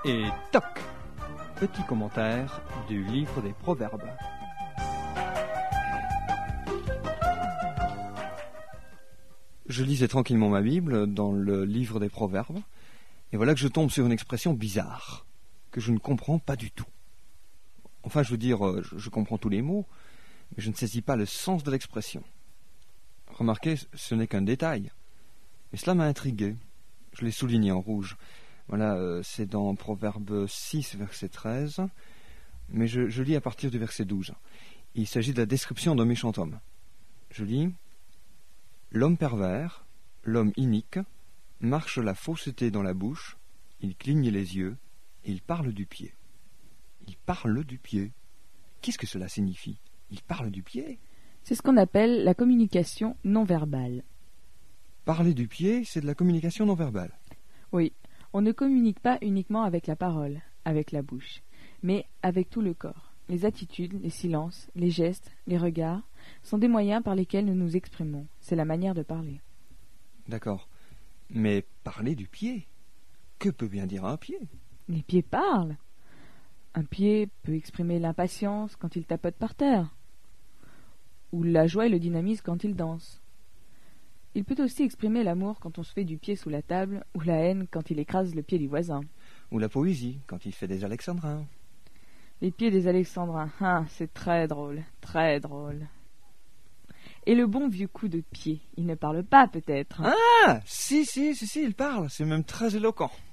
Et toc! Petit commentaire du livre des Proverbes. Je lisais tranquillement ma Bible dans le livre des Proverbes, et voilà que je tombe sur une expression bizarre, que je ne comprends pas du tout. Enfin, je veux dire, je comprends tous les mots, mais je ne saisis pas le sens de l'expression. Remarquez, ce n'est qu'un détail, mais cela m'a intrigué. Je l'ai souligné en rouge. Voilà, c'est dans Proverbe 6, verset 13, mais je lis à partir du verset 12. Il s'agit de la description d'un méchant homme. Je lis: l'homme pervers, l'homme inique, marche la fausseté dans la bouche, il cligne les yeux, et il parle du pied. Il parle du pied. Qu'est-ce que cela signifie? Il parle du pied? C'est ce qu'on appelle la communication non verbale. Parler du pied, c'est de la communication non verbale. Oui, on ne communique pas uniquement avec la parole, avec la bouche, mais avec tout le corps. Les attitudes, les silences, les gestes, les regards sont des moyens par lesquels nous nous exprimons. C'est la manière de parler. D'accord. Mais parler du pied, que peut bien dire un pied? Les pieds parlent. Un pied peut exprimer l'impatience quand il tapote par terre, ou la joie et le dynamisme quand il danse. Il peut aussi exprimer l'amour quand on se fait du pied sous la table, ou la haine quand il écrase le pied du voisin. Ou la poésie, quand il fait des alexandrins. Les pieds des alexandrins, c'est très drôle, très drôle. Et le bon vieux coup de pied, il ne parle pas peut-être. Ah, si, il parle, c'est même très éloquent.